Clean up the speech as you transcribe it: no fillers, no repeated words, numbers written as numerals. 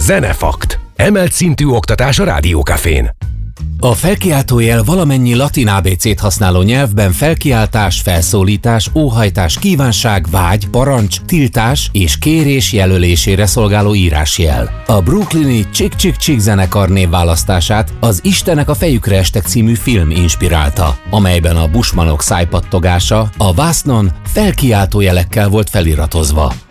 Zenefakt. Emelt szintű oktatás a Rádiókafén. A felkiáltójel valamennyi latin ABC-t használó nyelvben felkiáltás, felszólítás, óhajtás, kívánság, vágy, parancs, tiltás és kérés jelölésére szolgáló írásjel. A brooklyni Chick Chick Chick zenekar névválasztását az Istenek a fejükre estek című film inspirálta, amelyben a bushmanok szájpattogása a vásznon felkiáltójelekkel volt feliratozva.